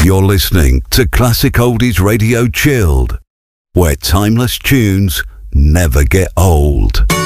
You're listening to Classic Oldies Radio Chilled, where timeless tunes never get old.